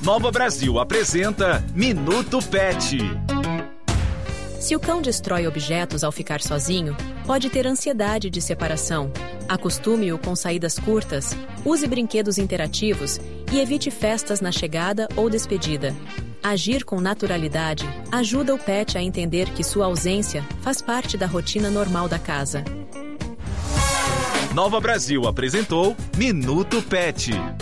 Nova Brasil apresenta Minuto Pet. Se o cão destrói objetos ao ficar sozinho, pode ter ansiedade de separação. Acostume-o com saídas curtas, use brinquedos interativos e evite festas na chegada ou despedida. Agir com naturalidade ajuda o pet a entender que sua ausência faz parte da rotina normal da casa. Nova Brasil apresentou Minuto Pet.